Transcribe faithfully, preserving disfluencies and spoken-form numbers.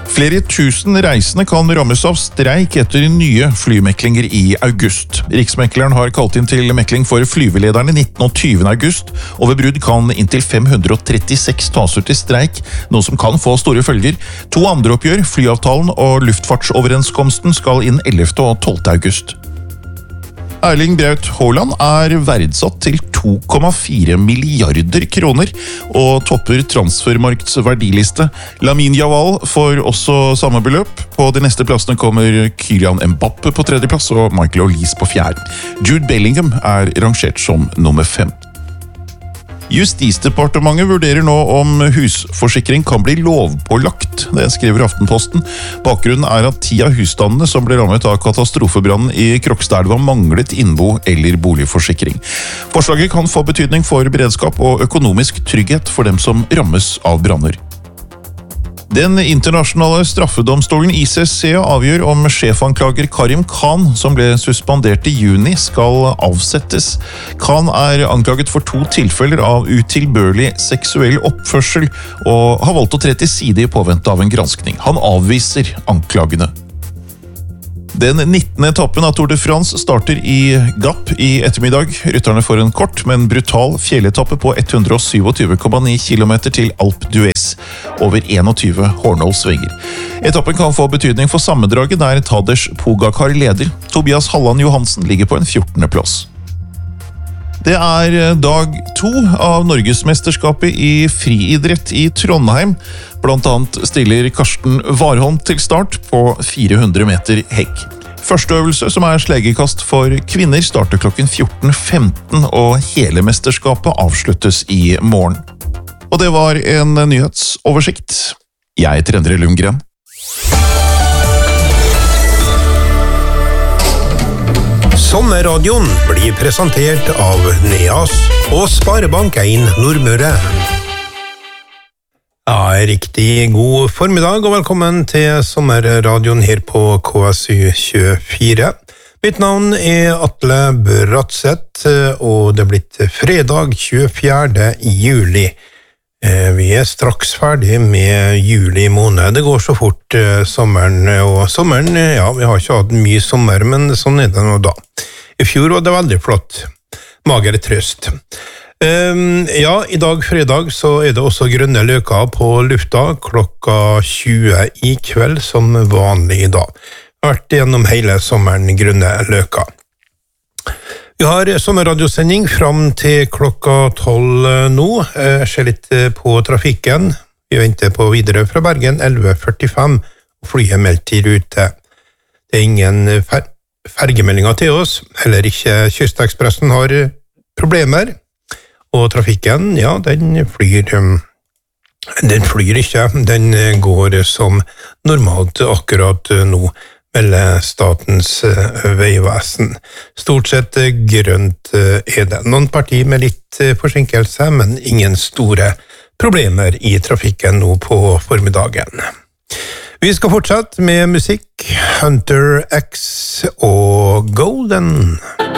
Flere tusen reisende kan rammes av streik etter nye flymeklinger i august. Riksmekleren har kalt inn til mekling for flyvelederne nittende og tyvende august, og ved brudd kan inntil fem hundre og trettiseks tas ut i streik, noe som kan få store følger. To andre oppgjør, flyavtalen og luftfartsoverenskomsten, skal inn ellevte og tolvte august. Erling Braut Haaland er verdsatt til to komma fire milliarder kroner og topper transfermarkts verdiliste. Lamine Yamal får også samme beløp. På de neste plassene kommer Kylian Mbappe på tredje plass og Michael Olise på fjerde. Jude Bellingham er rangert som nummer fem. Justisdepartementet vurderer nå om husforsikring kan bli lovpålagt, det skriver Aftenposten. Bakgrunnen er at ti av husstandene som ble rammet av katastrofebrannen i Krokstadelva manglet innbo- eller boligforsikring. Forslaget kan få betydning for beredskap og økonomisk trygghet for dem som rammes av branner. Den internasjonale straffedomstolen I C C avgjør om sjefanklager Karim Khan, som ble suspendert i juni, skal avsettes. Khan er anklaget for to tilfeller av utilbørlig seksuell oppførsel, og har valgt å tre til side i påvente av en granskning. Han avviser anklagene. Den nittende etappen av Tour de France starter i Gap i ettermiddag. Rytterne får en kort, men brutal fjelletappe på ett hundre syttisju komma ni kilometer til Alpe d'Huez, over tjueen hårnålsvenger. Etappen kan få betydning for sammendraget der Tadej Pogacar leder. Tobias Halland Johansen ligger på en fjortende plass. Det er dag to av Norgesmesterskapet i friidrett i Trondheim. Blant annet stiller Karsten Warholm til start på fire hundre meter hekk. Første øvelse, som er slegekast for kvinner, starter klokken fjorten femten, og hele mesterskapet avsluttes i morgen. Og det var en nyhetsoversikt. Jeg heter Endre Lundgren. Sommerradioen blir presentert av Neas og Sparebank en Nordmøre. Ja, riktig god formiddag og velkommen til Sommerradioen her på K S U tjuefire. Mitt navn er Atle Bratseth, og det er blitt fredag tjuefjerde juli. Vi er straks ferdig med juli måned. Det går så fort sommeren, og sommeren, ja, vi har ikke hatt mye sommer, men sånn er det nå da. I fjor var det veldig flott. Mager trøst. Um, ja, i dag fredag så er det også grønne løker på lufta klokka tjue i kveld som vanlig i dag. Jeg har vært gjennom hele sommeren grønne løker. Vi har sommerradiosending fram til klokka tolv nå. Jeg ser litt på trafikken. Vi venter på videre fra Bergen elleve førtifem, og flyet er meldt i rute. Det er ingen fer- fergemeldinger til oss, heller ikke Kystekspressen har problemer. Og trafikken, ja, den flyr, den flyr ikke. Den går som normalt akkurat nå. Eller Statens vegvesen. Stort sett grønt er det. Noen partier med litt forsinkelse, men ingen store problemer i trafikken nå på formiddagen. Vi skal fortsette med musikk. Hunter X og Golden.